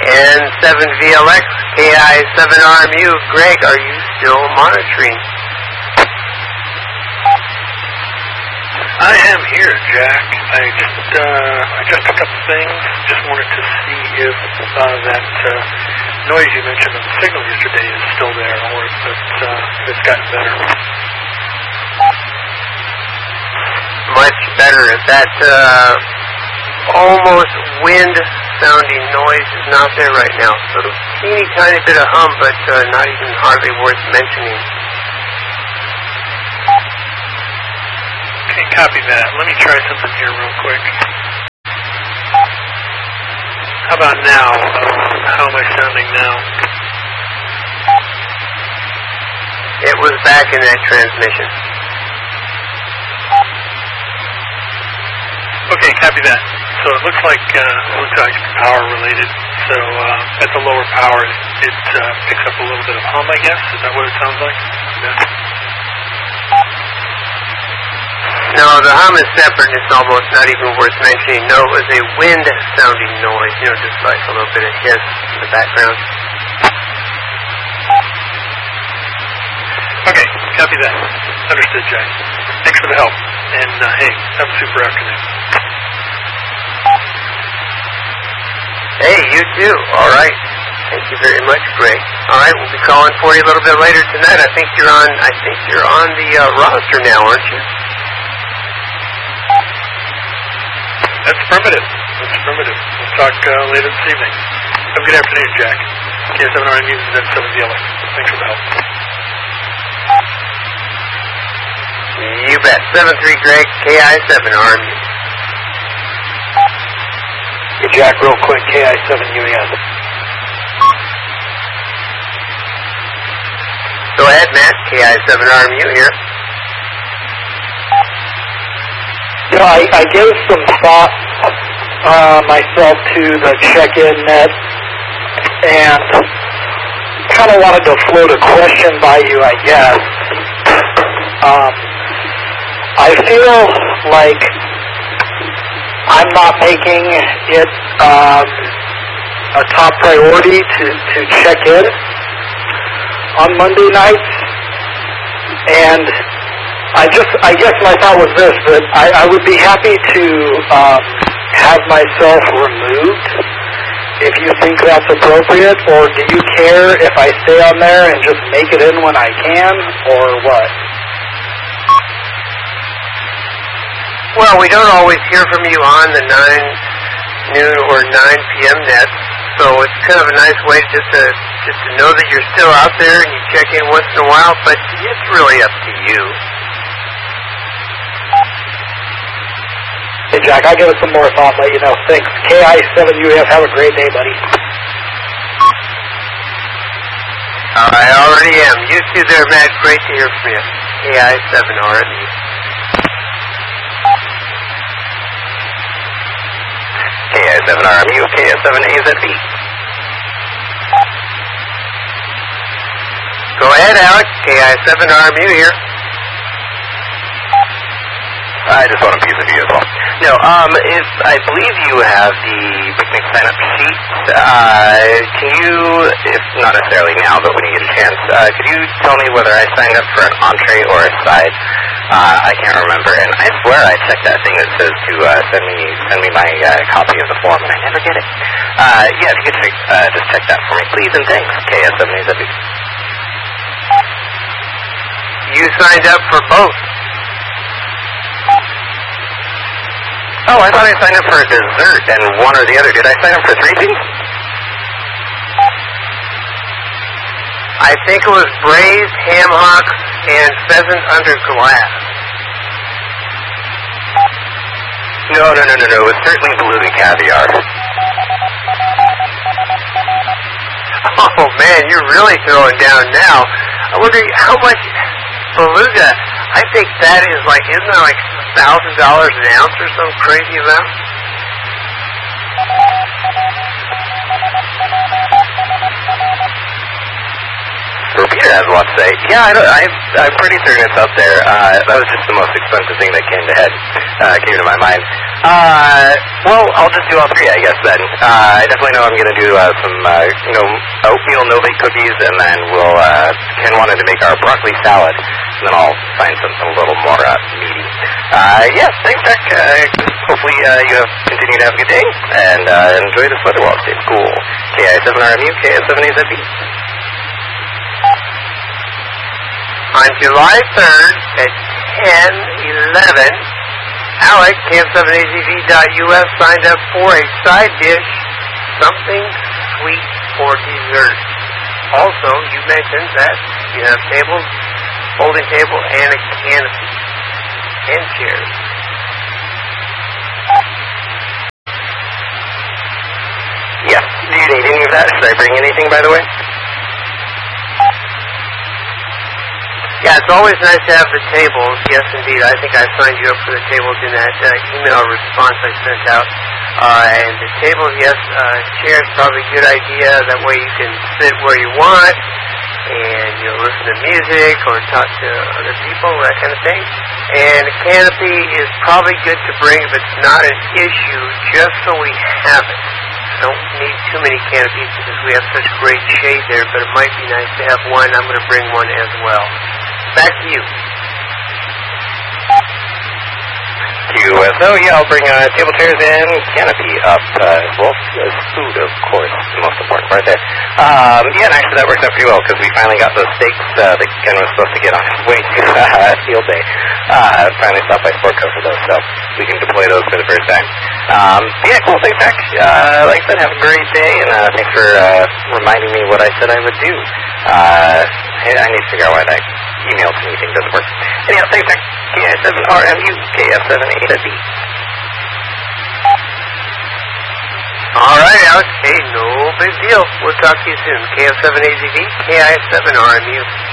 And 7VLX, KI7RMU. Greg, are you still monitoring? I am here, Jack. I just picked up things. Just wanted to see if that noise you mentioned on the signal yesterday is still there, or if it's gotten better. Much better. That almost wind-sounding noise is not there right now. So a teeny tiny bit of hum, but not even hardly worth mentioning. Okay, copy that. Let me try something here real quick. How about now? How am I sounding now? It was back in that transmission. Okay, copy that. So it looks like power related. So at the lower power, it picks up a little bit of hum, I guess. Is that what it sounds like? Yeah. No, the hum is separate. It's almost not even worth mentioning. No, it was a wind-sounding noise. Just like a little bit of hiss in the background. Okay, copy that. Understood, Jack. Thanks for the help. And, hey, have a super afternoon. Hey, you too. All right. Thank you very much, Greg. All right, we'll be calling for you a little bit later tonight. I think you're on the roster now, aren't you? That's affirmative. We'll talk later this evening. Have a good afternoon, Jack. KI7RMU News and 7VLX. Thanks for the help. You bet. 7-3 Greg, KI7RMU. Hey, Jack, real quick, KI7UES. Go ahead, Matt. KI7RMU here. I gave some thought myself to the check-in net and kind of wanted to float a question by you, I guess. I feel like I'm not making it a top priority to check in on Monday nights, and I guess my thought was this, that I would be happy to have myself removed if you think that's appropriate, or do you care if I stay on there and just make it in when I can, or what? Well, we don't always hear from you on the 9 noon or 9 p.m. nets, so it's kind of a nice way just to know that you're still out there and you check in once in a while, but it's really up to you. Hey, Jack, I'll give it some more thought and let you know. Thanks. KI7UF, have a great day, buddy. I already am. You too there, Matt. Great to hear from you. KI7RMU. KI7RMU, KI7AZB. Go ahead, Alex. KI7RMU here. I just want a piece of you as well. No, I believe you have the picnic sign-up sheet. Can you, if not necessarily now, but when you get a chance, could you tell me whether I signed up for an entree or a side? I can't remember, and I swear I checked that thing that says to send me my copy of the form, and I never get it. Yeah, if you could just check that for me, please, and thanks. KS7AW. You signed up for both. Oh, I thought I signed up for a dessert and one or the other. Did I sign up for 3 things? I think it was braised ham hocks and pheasant under glass. No. It was certainly beluga caviar. Oh, man, you're really throwing down now. I wonder how much beluga. I think that is like, isn't that like $1,000 an ounce or some crazy amount? Peter has a lot to say. Yeah, I'm pretty certain it's up there. That was just the most expensive thing that came to my mind. Well, I'll just do all three, I guess, then. I definitely know I'm going to do some, oatmeal no-bake cookies, and then Ken wanted to make our broccoli salad, and then I'll find something a little more meaty. Yeah, thanks, Jack. Hopefully you continue to have a good day, and enjoy this weather while it stays cool. KI7RMU, KI7AZB. On July 3rd at 10:11, Alex, KF7AZV.US, signed up for a side dish, something sweet for dessert. Also, you mentioned that you have tables, folding table, and a canopy, and chairs. Yes. Do you need any of that? Should I bring anything, by the way? Yeah, it's always nice to have the tables. Yes, indeed. I think I signed you up for the tables in that email response I sent out. And the tables, yes, chairs, probably a good idea. That way you can sit where you want and listen to music or talk to other people, that kind of thing. And a canopy is probably good to bring if it's not an issue, just so we have it. Don't need too many canopies because we have such great shade there, but it might be nice to have one. I'm going to bring one as well. Back to you. QSO, yeah, I'll bring table chairs and canopy up as well as food, of course, the most important part there. Yeah, and actually that works out pretty well because we finally got those steaks that Ken was supposed to get on his way to field day. Finally stopped by Sportco for those, so we can deploy those for the first time. Yeah, cool, thanks, Jack. Like I said, have a great day, and thanks for reminding me what I said I would do. I need to figure out why that email to me thing doesn't work. Anyhow, thanks, Jack. KI7RMU, KF7AZB. All right, Alex. Hey, no big deal. We'll talk to you soon. KF7AZB, KI7RMU.